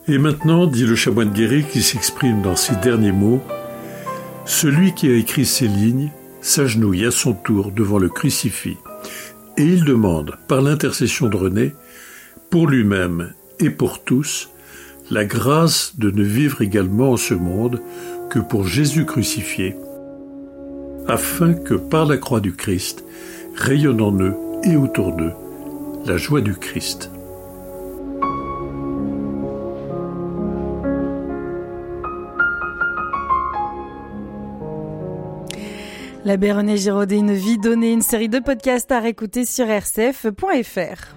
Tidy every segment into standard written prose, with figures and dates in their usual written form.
Et maintenant, dit le chanoine guéri qui s'exprime dans ces derniers mots, celui qui a écrit ces lignes s'agenouille à son tour devant le crucifix et il demande, par l'intercession de René, pour lui-même et pour tous, la grâce de ne vivre également en ce monde que pour Jésus crucifié, afin que par la croix du Christ, rayonne en eux et autour d'eux la joie du Christ. L'abbé René Giraudet, une vie donnée, une série de podcasts à réécouter sur rcf.fr.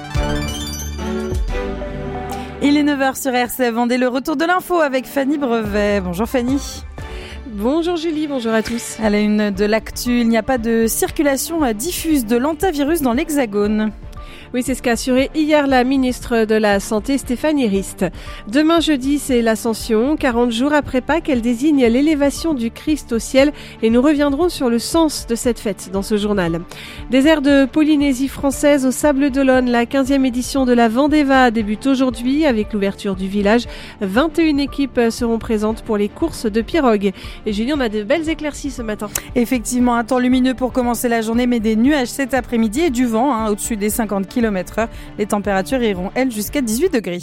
Il est 9h sur RCF Vendée, le retour de l'info avec Fanny Brevet. Bonjour Fanny. Bonjour Julie, bonjour à tous. À la une de l'actu, il n'y a pas de circulation diffuse de l'hantavirus dans l'Hexagone. Oui, c'est ce qu'a assuré hier la ministre de la Santé, Stéphanie Rist. Demain jeudi, c'est l'Ascension. 40 jours après Pâques, elle désigne l'élévation du Christ au ciel et nous reviendrons sur le sens de cette fête dans ce journal. Désert de Polynésie française au Sable d'Olonne, la 15e édition de la Vendeva débute aujourd'hui avec l'ouverture du village. 21 équipes seront présentes pour les courses de pirogue. Et Julie, on a de belles éclaircies ce matin. Effectivement, un temps lumineux pour commencer la journée, mais des nuages cet après-midi et du vent au-dessus des 50 km/h. Les températures iront, elles, jusqu'à 18 degrés.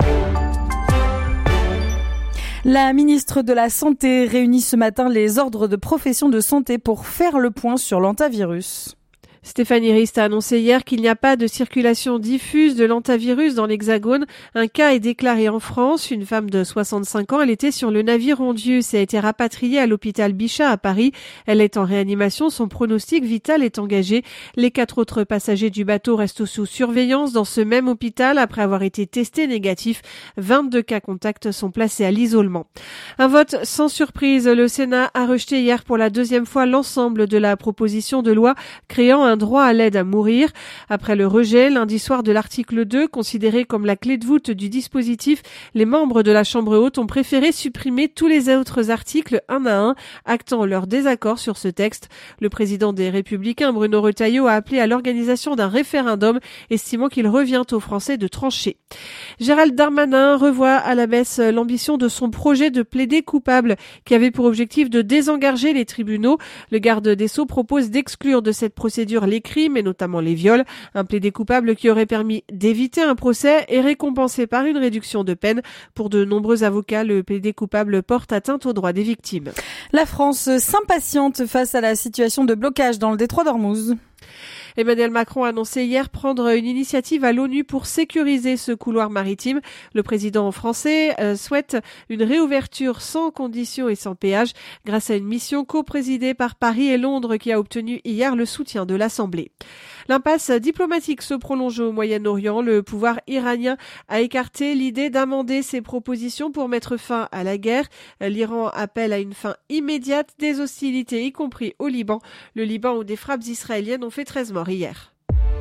La ministre de la Santé réunit ce matin les ordres de profession de santé pour faire le point sur l'hantavirus. Stéphanie Rist a annoncé hier qu'il n'y a pas de circulation diffuse de l'hantavirus dans l'Hexagone. Un cas est déclaré en France. Une femme de 65 ans, elle était sur le navire Hondius et a été rapatriée à l'hôpital Bichat à Paris. Elle est en réanimation. Son pronostic vital est engagé. Les 4 autres passagers du bateau restent sous surveillance dans ce même hôpital après avoir été testés négatifs. 22 cas contacts sont placés à l'isolement. Un vote sans surprise. Le Sénat a rejeté hier pour la 2e fois l'ensemble de la proposition de loi créant un droit à l'aide à mourir. Après le rejet lundi soir de l'article 2, considéré comme la clé de voûte du dispositif, les membres de la Chambre haute ont préféré supprimer tous les autres articles un à un, actant leur désaccord sur ce texte. Le président des Républicains, Bruno Retailleau, a appelé à l'organisation d'un référendum, estimant qu'il revient aux Français de trancher. Gérald Darmanin revoit à la baisse l'ambition de son projet de plaider coupable, qui avait pour objectif de désengorger les tribunaux. Le garde des Sceaux propose d'exclure de cette procédure les crimes et notamment les viols. Un plaidé coupable qui aurait permis d'éviter un procès est récompensé par une réduction de peine. Pour de nombreux avocats, le plaidé coupable porte atteinte aux droits des victimes. La France s'impatiente face à la situation de blocage dans le détroit d'Ormuz. Emmanuel Macron a annoncé hier prendre une initiative à l'ONU pour sécuriser ce couloir maritime. Le président français souhaite une réouverture sans conditions et sans péage grâce à une mission coprésidée par Paris et Londres qui a obtenu hier le soutien de l'Assemblée. L'impasse diplomatique se prolonge au Moyen-Orient. Le pouvoir iranien a écarté l'idée d'amender ses propositions pour mettre fin à la guerre. L'Iran appelle à une fin immédiate des hostilités, y compris au Liban. Le Liban où des frappes israéliennes ont fait 13 morts hier.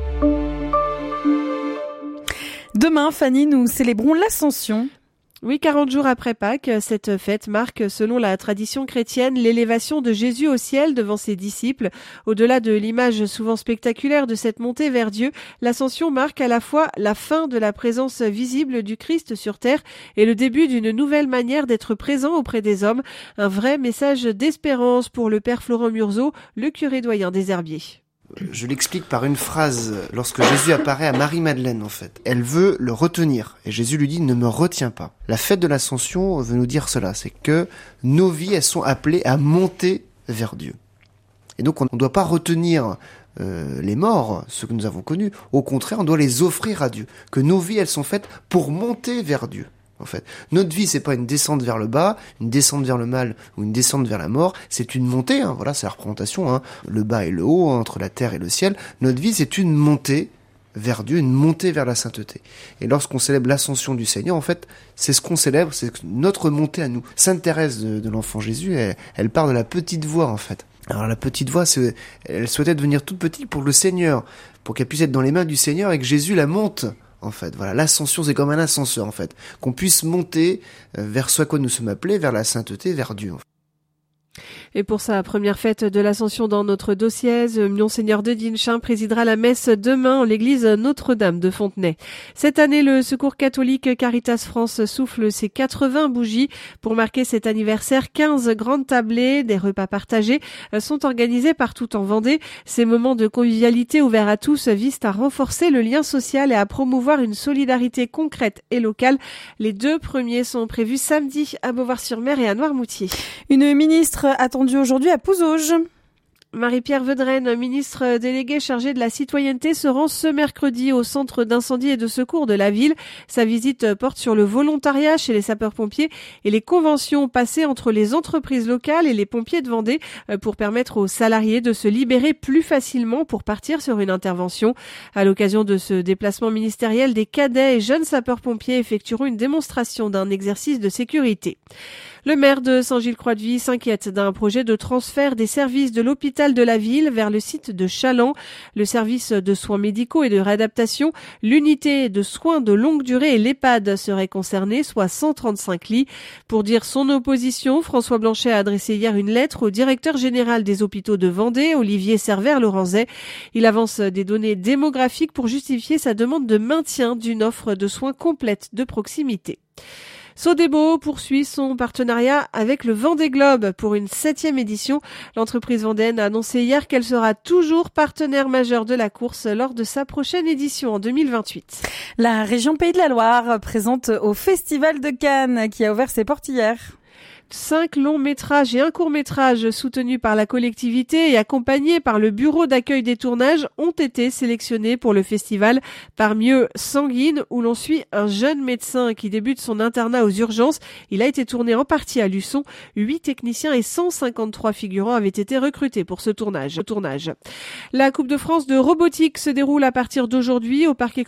Demain, Fanny, nous célébrons l'Ascension. Oui, 40 jours après Pâques, cette fête marque, selon la tradition chrétienne, l'élévation de Jésus au ciel devant ses disciples. Au-delà de l'image souvent spectaculaire de cette montée vers Dieu, l'Ascension marque à la fois la fin de la présence visible du Christ sur terre et le début d'une nouvelle manière d'être présent auprès des hommes. Un vrai message d'espérance pour le père Florent Murzeau, le curé doyen des Herbiers. Je l'explique par une phrase lorsque Jésus apparaît à Marie-Madeleine en fait. Elle veut le retenir et Jésus lui dit ne me retiens pas. La fête de l'Ascension veut nous dire cela, c'est que nos vies elles sont appelées à monter vers Dieu. Et donc on ne doit pas retenir les morts, ceux que nous avons connus. Au contraire, on doit les offrir à Dieu. Que nos vies elles sont faites pour monter vers Dieu. En fait, notre vie c'est pas une descente vers le bas, une descente vers le mal ou une descente vers la mort, c'est une montée, voilà, c'est la représentation, le bas et le haut, entre la terre et le ciel. Notre vie c'est une montée vers Dieu, une montée vers la sainteté. Et lorsqu'on célèbre l'ascension du Seigneur, en fait, c'est ce qu'on célèbre, c'est notre montée à nous. Sainte Thérèse de l'Enfant Jésus, elle part de la petite voix en fait. Alors la petite voix, elle souhaitait devenir toute petite pour le Seigneur, pour qu'elle puisse être dans les mains du Seigneur et que Jésus la monte. En fait, voilà, l'ascension, c'est comme un ascenseur, en fait, qu'on puisse monter vers ce à quoi nous sommes appelés, vers la sainteté, vers Dieu. Et pour sa première fête de l'Ascension dans notre diocèse, Monseigneur de Dinchin présidera la messe demain en l'église Notre-Dame de Fontenay. Cette année, le Secours catholique Caritas France souffle ses 80 bougies. Pour marquer cet anniversaire, 15 grandes tablées, des repas partagés sont organisés partout en Vendée. Ces moments de convivialité ouverts à tous visent à renforcer le lien social et à promouvoir une solidarité concrète et locale. Les 2 premiers sont prévus samedi à Beauvoir-sur-Mer et à Noirmoutier. Une ministre attendue aujourd'hui à Pouzauges. Marie-Pierre Vedrenne, ministre déléguée chargée de la citoyenneté, se rend ce mercredi au centre d'incendie et de secours de la ville. Sa visite porte sur le volontariat chez les sapeurs-pompiers et les conventions passées entre les entreprises locales et les pompiers de Vendée pour permettre aux salariés de se libérer plus facilement pour partir sur une intervention. À l'occasion de ce déplacement ministériel, des cadets et jeunes sapeurs-pompiers effectueront une démonstration d'un exercice de sécurité. Le maire de Saint-Gilles-Croix-de-Vie s'inquiète d'un projet de transfert des services de l'hôpital de la ville vers le site de Chaland. Le service de soins médicaux et de réadaptation, l'unité de soins de longue durée et l'EHPAD seraient concernés, soit 135 lits. Pour dire son opposition, François Blanchet a adressé hier une lettre au directeur général des hôpitaux de Vendée, Olivier Servère-Laurenset. Il avance des données démographiques pour justifier sa demande de maintien d'une offre de soins complète de proximité. Sodebo poursuit son partenariat avec le Vendée Globe pour une 7e édition. L'entreprise vendéenne a annoncé hier qu'elle sera toujours partenaire majeur de la course lors de sa prochaine édition en 2028. La région Pays de la Loire présente au Festival de Cannes qui a ouvert ses portes hier. 5 longs métrages et un court métrage soutenus par la collectivité et accompagnés par le bureau d'accueil des tournages ont été sélectionnés pour le festival. Parmi eux, Sanguine, où l'on suit un jeune médecin qui débute son internat aux urgences. Il a été tourné en partie à Luçon. 8 techniciens et 153 figurants avaient été recrutés pour ce tournage. La Coupe de France de robotique se déroule à partir d'aujourd'hui au parc